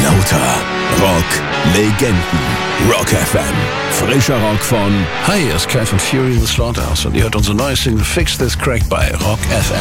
Lauter Rock-Legenden. Rock FM. Frischer Rock von... Hi, hier ist Cat von Fury in the Slaughterhouse und ihr hört unsere neue Single Fix This Crack bei Rock FM.